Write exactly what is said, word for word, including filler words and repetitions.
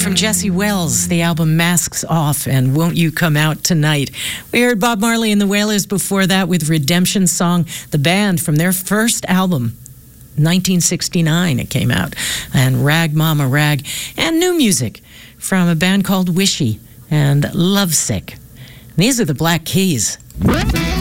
from Jesse Wells, the album Masks Off and Won't You Come Out Tonight. We heard Bob Marley and the Wailers before that with Redemption Song, the band from their first album, nineteen sixty-nine it came out, and Rag Mama Rag, and new music from a band called Wishy and Lovesick. These are the Black Keys.